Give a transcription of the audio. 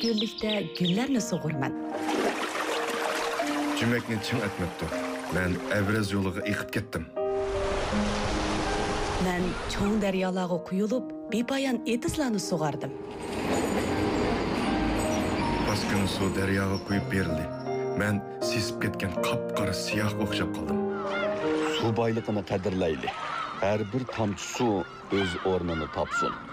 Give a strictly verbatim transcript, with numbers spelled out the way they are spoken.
göllikdə güllərni sug'urman. Cüməkni çın etmepti. Ben Evrez yoluga eqib ketdim. Men cho'ng daryolarga quyilib, bepoyon etizlarni sug'ardim. Baskını su deryaga quyib berildi. Men sesib ketgan qap-qara siyah o'xshab qoldim. Su boyligini qadrlayli. Her bir tomchi su o'z o'rnini topsin.